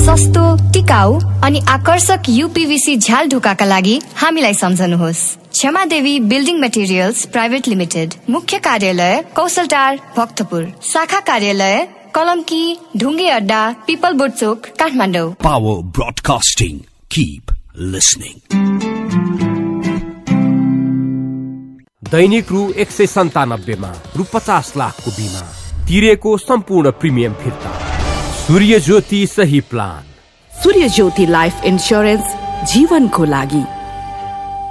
सस्तो, टिकाऊ अनि आकर्षक यूपीवीसी झ्याल ढुकाका लागि हामीलाई सम्झनुहोस्। क्षमा देवी बिल्डिङ मटेरियल्स प्राइभेट लिमिटेड, मुख्य कार्यालय कौशलटार भक्तपुर, शाखा कार्यालय कलम्की ढुङ्गे अड्डा पिपलबोट चोक Kathmandu. Power broadcasting, keep listening. दैनिक रु 197 मा रु 50 लाखको बिमा तिरेको सम्पूर्ण प्रिमियम फिर्ता। सूर्य ज्योति सही प्लान। सूर्य ज्योति लाइफ इन्स्योरेन्स जीवनको लागि।